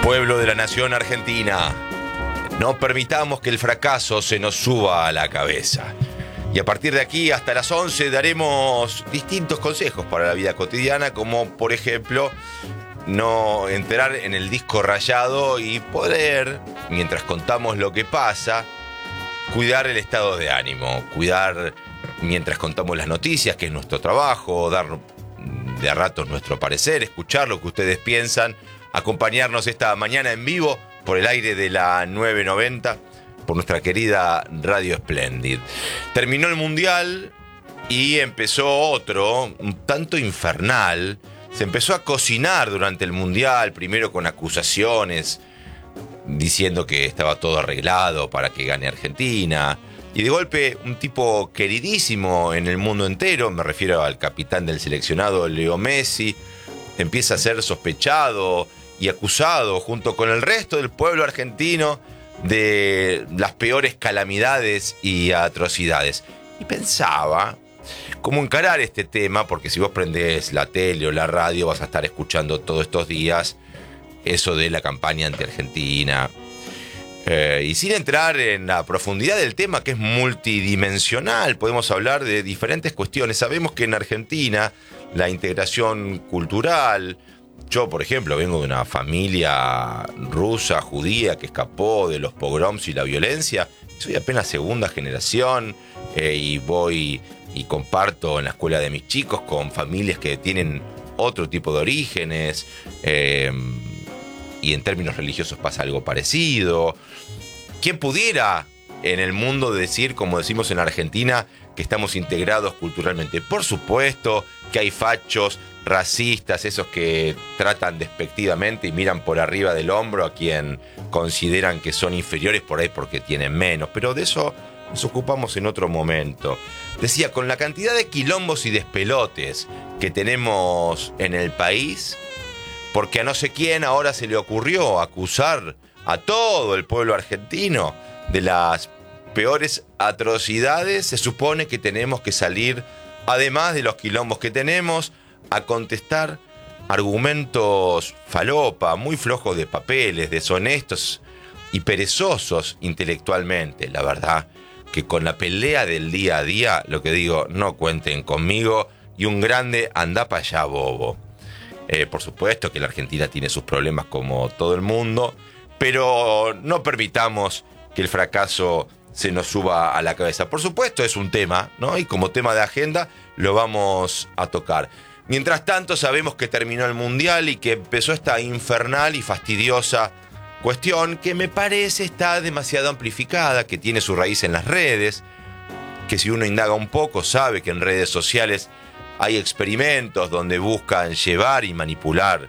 Pueblo de la nación argentina, no permitamos que el fracaso se nos suba a la cabeza. Y a partir de aquí hasta las 11 daremos distintos consejos para la vida cotidiana, como por ejemplo no entrar en el disco rayado y poder, mientras contamos lo que pasa, cuidar el estado de ánimo, cuidar mientras contamos las noticias, que es nuestro trabajo, dar de a ratos nuestro parecer, escuchar lo que ustedes piensan, acompañarnos esta mañana en vivo por el aire de la 990, por nuestra querida Radio Splendid. Terminó el Mundial y empezó otro, un tanto infernal. Se empezó a cocinar durante el Mundial, primero con acusaciones, diciendo que estaba todo arreglado para que gane Argentina. Y de golpe, un tipo queridísimo en el mundo entero, me refiero al capitán del seleccionado, Leo Messi, empieza a ser sospechado y acusado junto con el resto del pueblo argentino de las peores calamidades y atrocidades. Y pensaba cómo encarar este tema, porque si vos prendés la tele o la radio vas a estar escuchando todos estos días eso de la campaña anti-Argentina. Y sin entrar en la profundidad del tema, que es multidimensional, podemos hablar de diferentes cuestiones. Sabemos que en Argentina la integración cultural... Yo, por ejemplo, vengo de una familia rusa, judía, que escapó de los pogroms y la violencia. Soy apenas segunda generación y voy y comparto en la escuela de mis chicos con familias que tienen otro tipo de orígenes. Y en términos religiosos pasa algo parecido. ¿Quién pudiera en el mundo decir, como decimos en Argentina, que estamos integrados culturalmente? Por supuesto que hay fachos racistas, esos que tratan despectivamente y miran por arriba del hombro a quien consideran que son inferiores por ahí porque tienen menos, pero de eso nos ocupamos en otro momento. Decía, con la cantidad de quilombos y despelotes que tenemos en el país, porque a no sé quién ahora se le ocurrió acusar a todo el pueblo argentino de las peores atrocidades, se supone que tenemos que salir, además de los quilombos que tenemos, a contestar argumentos falopa, muy flojos de papeles, deshonestos y perezosos intelectualmente. La verdad que con la pelea del día a día, lo que digo, no cuenten conmigo, y un grande anda pa' allá, bobo. Por supuesto que la Argentina tiene sus problemas como todo el mundo, pero no permitamos que el fracaso se nos suba a la cabeza. Por supuesto es un tema, ¿no? Y como tema de agenda lo vamos a tocar. Mientras tanto, sabemos que terminó el Mundial y que empezó esta infernal y fastidiosa cuestión que me parece está demasiado amplificada, que tiene su raíz en las redes, que si uno indaga un poco sabe que en redes sociales hay experimentos donde buscan llevar y manipular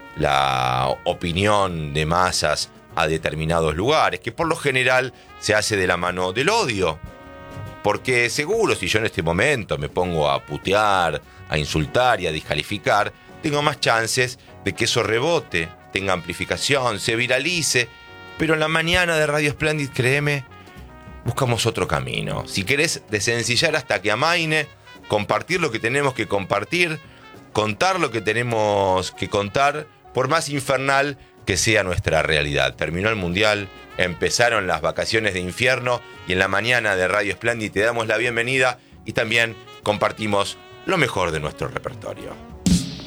la opinión de masas a determinados lugares, que por lo general se hace de la mano del odio. Porque seguro, si yo en este momento me pongo a putear, a insultar y a descalificar, tengo más chances de que eso rebote, tenga amplificación, se viralice. Pero en la mañana de Radio Splendid, créeme, buscamos otro camino. Si querés desencillar hasta que amaine, compartir lo que tenemos que compartir, contar lo que tenemos que contar, por más infernal que sea nuestra realidad. Terminó el Mundial, empezaron las vacaciones de infierno y en la mañana de Radio Splendid te damos la bienvenida y también compartimos lo mejor de nuestro repertorio.